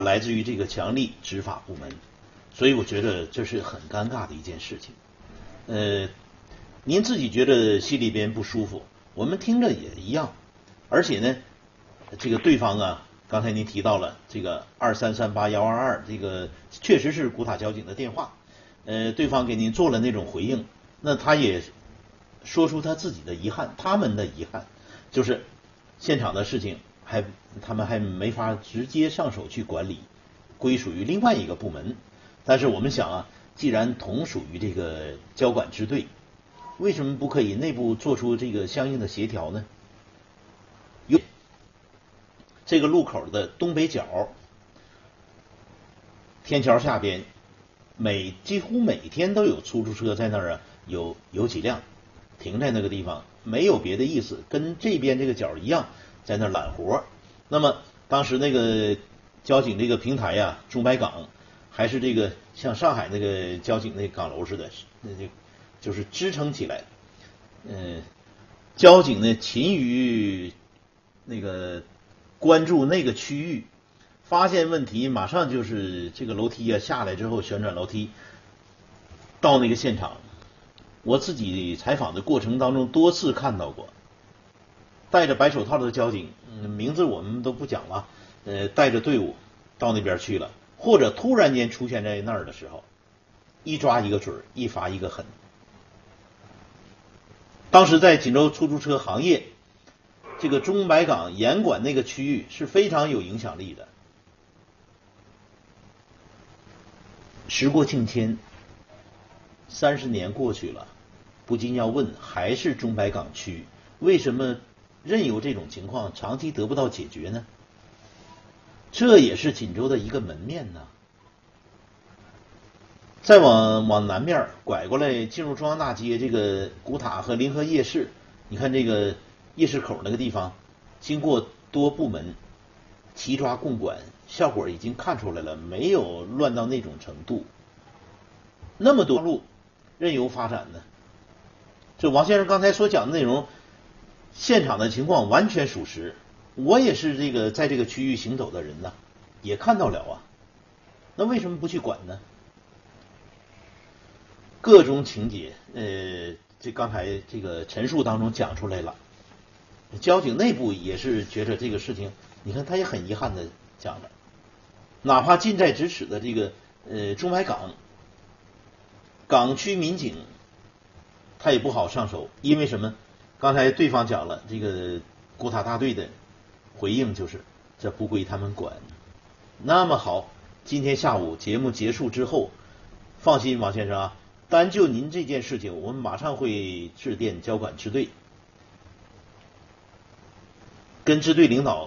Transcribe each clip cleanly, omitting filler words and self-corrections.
来自于这个强力执法部门，所以我觉得这是很尴尬的一件事情。您自己觉得心里边不舒服，我们听着也一样。而且呢，这个对方啊，刚才您提到了这个2338-122，这个确实是古塔交警的电话。对方给您做了那种回应，那他也说出他自己的遗憾，他们的遗憾就是现场的事情他们还没法直接上手去管理，归属于另外一个部门。但是我们想啊，既然同属于这个交管支队，为什么不可以内部做出这个相应的协调呢？这个路口的东北角天桥下边，几乎每天都有出租车在那儿啊，有几辆停在那个地方，没有别的意思，跟这边这个角一样，在那儿揽活。那么当时那个交警这个平台呀，中白岗还是这个像上海那个交警那岗楼似的，就是支撑起来。交警呢勤于那个关注那个区域，发现问题马上就是这个楼梯啊下来之后旋转楼梯到那个现场。我自己采访的过程当中多次看到过，戴着白手套的交警，名字我们都不讲了，带着队伍到那边去了，或者突然间出现在那儿的时候，一抓一个准，一罚一个狠。当时在锦州出租车行业，这个中白岗严管那个区域是非常有影响力的。时过境迁，30年过去了，不禁要问，还是中白岗区，为什么任由这种情况长期得不到解决呢？这也是锦州的一个门面呢。再往南面拐过来，进入中央大街，这个古塔和临河夜市，你看这个夜市口那个地方，经过多部门齐抓共管，效果已经看出来了，没有乱到那种程度。那么多路任由发展呢？这王先生刚才所讲的内容，现场的情况完全属实。我也是这个在这个区域行走的人呢，也看到了啊。那为什么不去管呢？各种情节，这刚才这个陈述当中讲出来了。交警内部也是觉得这个事情，你看他也很遗憾的讲了，哪怕近在咫尺的这个中白岗港区民警，他也不好上手，因为什么？刚才对方讲了，这个古塔大队的回应就是这不归他们管。那么好，今天下午节目结束之后，放心王先生啊，单就您这件事情，我们马上会致电交管支队，跟支队领导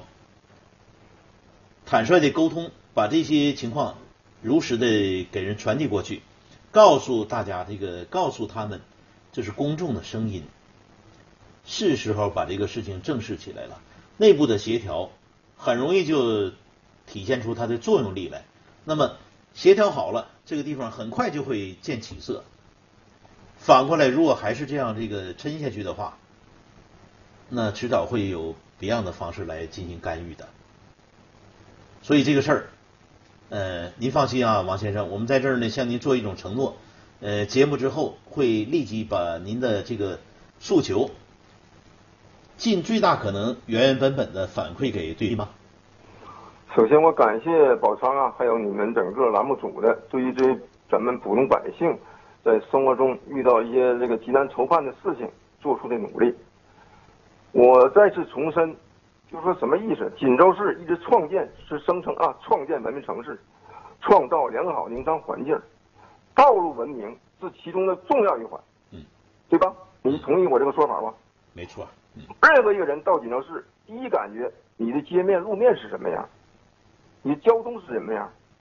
坦率的沟通，把这些情况如实的给人传递过去，告诉大家告诉他们，这是公众的声音，是时候把这个事情正视起来了。内部的协调很容易就体现出它的作用力来。那么协调好了，这个地方很快就会见起色。反过来，如果还是这样抻下去的话，那迟早会有别样的方式来进行干预的。所以这个事儿，您放心啊，王先生，我们在这儿呢向您做一种承诺，节目之后会立即把您的这个诉求尽最大可能原本的反馈给对方。 首先我感谢宝昌啊，还有你们整个栏目组的对于咱们普通百姓在生活中遇到一些急难愁盼的事情做出的努力。我再次重申，就是说什么意思？锦州市一直声称创建文明城市，创造良好营商环境，道路文明是其中的重要一环，对吧？你同意我这个说法吗？ 没错。 任何一个人到锦州市，第一感觉你的街面路面是什么样，你的交通是什么样，